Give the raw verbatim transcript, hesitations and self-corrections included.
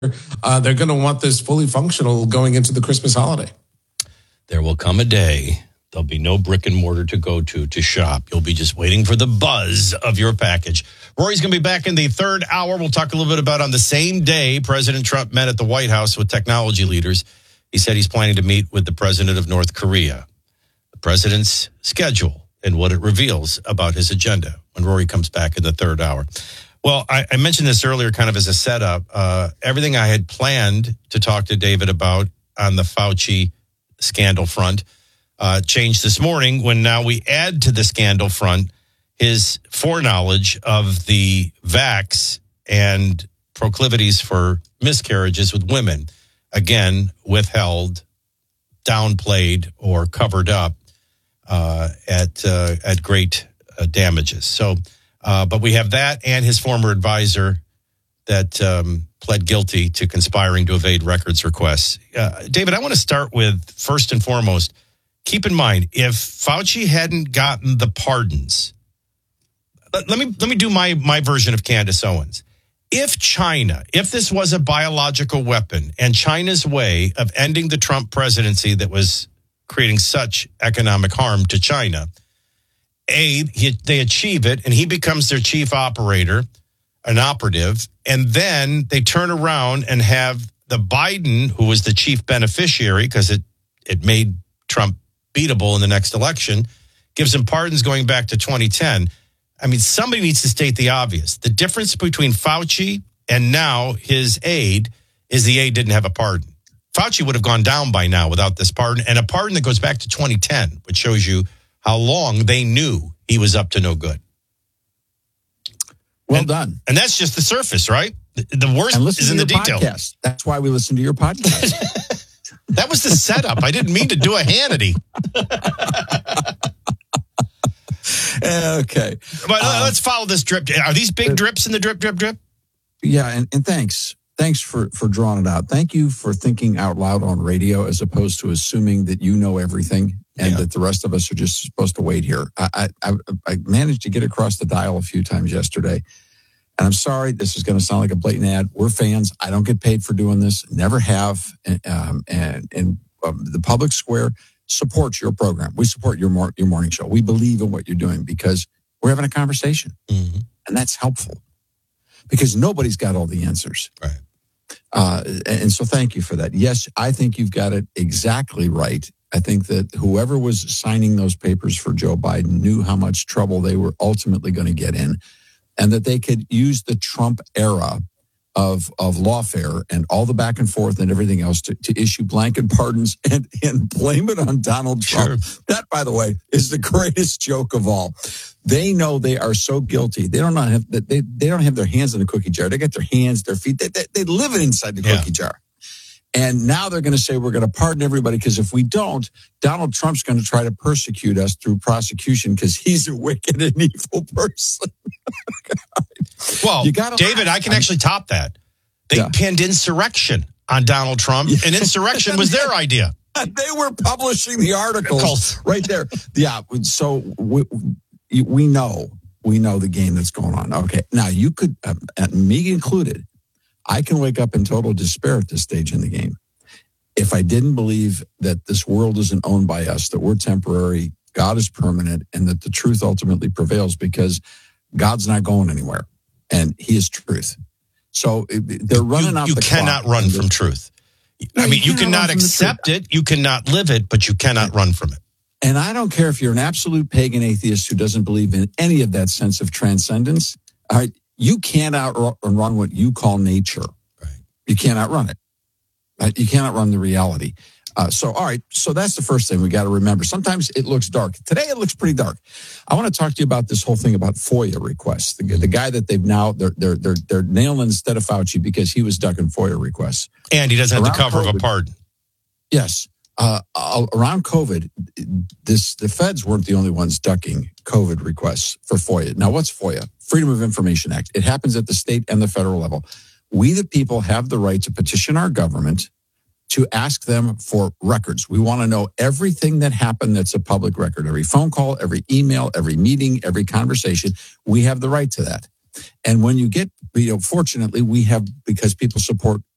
uh, they're going to want this fully functional going into the Christmas holiday. There will come a day there'll be no brick and mortar to go to to shop. You'll be just waiting for the buzz of your package. Rory's going to be back in the third hour. We'll talk a little bit about on the same day President Trump met at the White House with technology leaders. He said he's planning to meet with the president of North Korea. The president's schedule and what it reveals about his agenda when Rory comes back in the third hour. Well, I, I mentioned this earlier kind of as a setup. Uh, everything I had planned to talk to David about on the Fauci scandal front uh, changed this morning when now we add to the scandal front his foreknowledge of the vax and proclivities for miscarriages with women. Again, withheld, downplayed, or covered up uh, at uh, at great uh, damages. So, uh, but we have that and his former advisor that um, pled guilty to conspiring to evade records requests. Uh, David, I want to start with, first and foremost, keep in mind, if Fauci hadn't gotten the pardons, let, let me let me do my my version of Candace Owens. If China, if this was a biological weapon and China's way of ending the Trump presidency that was creating such economic harm to China, A, he, they achieve it and he becomes their chief operator, an operative, and then they turn around and have the Biden, who was the chief beneficiary because it, it made Trump beatable in the next election, gives him pardons going back to twenty ten. I mean, somebody needs to state the obvious. The difference between Fauci and now his aide is the aide didn't have a pardon. Fauci would have gone down by now without this pardon, and a pardon that goes back to twenty ten, which shows you how long they knew he was up to no good. Well and, done. And that's just the surface, right? The, the worst is in the detail. Podcast. That's why we listen to your podcast. That was the setup. I didn't mean to do a Hannity. Okay. But um, let's follow this drip. Are these big drips in the drip, drip, drip? Yeah, and, and thanks. Thanks for, for drawing it out. Thank you for thinking out loud on radio as opposed to assuming that you know everything and yeah. that the rest of us are just supposed to wait here. I, I, I managed to get across the dial a few times yesterday. And I'm sorry, this is going to sound like a blatant ad. We're fans. I don't get paid for doing this. Never have. And, um, and, and um, the public square supports your program. We support your mor- your morning show. We believe in what you're doing because we're having a conversation. Mm-hmm. And that's helpful because nobody's got all the answers. Right. Uh, and so thank you for that. Yes, I think you've got it exactly right. I think that whoever was signing those papers for Joe Biden knew how much trouble they were ultimately going to get in and that they could use the Trump era of of lawfare and all the back and forth and everything else to, to issue blanket pardons and, and blame it on Donald Trump. Sure. That, by the way, is the greatest joke of all. They know they are so guilty. They don't have they they don't have their hands in the cookie jar. They got their hands, their feet. They they, they live inside the yeah. cookie jar. And now they're going to say we're going to pardon everybody because if we don't, Donald Trump's going to try to persecute us through prosecution because he's a wicked and evil person. Well, you gotta David, laugh. I can actually top that. They yeah. pinned insurrection on Donald Trump, yeah. and insurrection was their idea. They were publishing the articles right there. Yeah, so we, we know, we know the game that's going on. Okay, now you could, uh, me included, I can wake up in total despair at this stage in the game. If I didn't believe that this world isn't owned by us, that we're temporary, God is permanent, and that the truth ultimately prevails because God's not going anywhere, and he is truth. So they're running you, out you the cannot clock. run from truth. No, I mean, you, you cannot accept it, you cannot live it, but you cannot run from it. And I don't care if you're an absolute pagan atheist who doesn't believe in any of that sense of transcendence. All right, you can't outrun what you call nature. Right. You can't outrun it. Right? You cannot run the reality. Uh, so, all right. So that's the first thing we got to remember. Sometimes it looks dark. Today it looks pretty dark. I want to talk to you about this whole thing about FOIA requests. The, the guy that they've now they're they're they're they're nailing instead of Fauci because he was ducking FOIA requests. And he doesn't have around the cover COVID, of a pardon. Yes. Uh, around COVID, this the feds weren't the only ones ducking COVID requests for FOIA. Now, what's FOIA? Freedom of Information Act. It happens at the state and the federal level. We, the people, have the right to petition our government to ask them for records. We want to know everything that happened that's a public record, every phone call, every email, every meeting, every conversation. We have the right to that. And when you get, you know, fortunately, we have, because people support